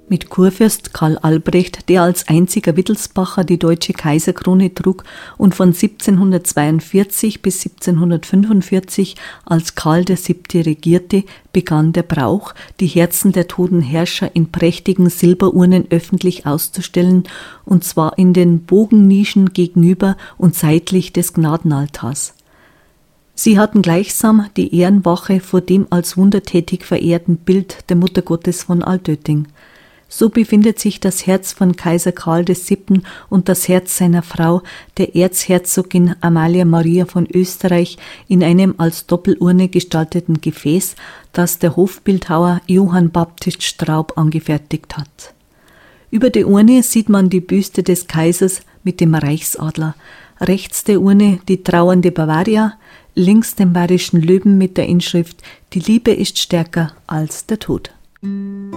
Mit Kurfürst Karl Albrecht, der als einziger Wittelsbacher die deutsche Kaiserkrone trug und von 1742 bis 1745 als Karl VII. Regierte, begann der Brauch, die Herzen der toten Herrscher in prächtigen Silberurnen öffentlich auszustellen, und zwar in den Bogennischen gegenüber und seitlich des Gnadenaltars. Sie hatten gleichsam die Ehrenwache vor dem als wundertätig verehrten Bild der Muttergottes von Altötting. So befindet sich das Herz von Kaiser Karl VII. Und das Herz seiner Frau, der Erzherzogin Amalia Maria von Österreich, in einem als Doppelurne gestalteten Gefäß, das der Hofbildhauer Johann Baptist Straub angefertigt hat. Über der Urne sieht man die Büste des Kaisers mit dem Reichsadler, rechts der Urne die trauernde Bavaria, links den bayerischen Löwen mit der Inschrift »Die Liebe ist stärker als der Tod«.